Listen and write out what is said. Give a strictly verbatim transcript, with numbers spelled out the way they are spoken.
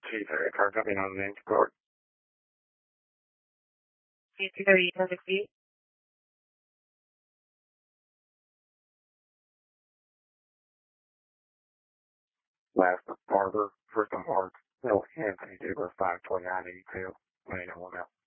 Chief, uh, car jumping on the name support. C two thirty, ten sixty. Last Barber, first on Mark, Hill, Anthony Duber, five twenty-nine eighty-two. Lane one out.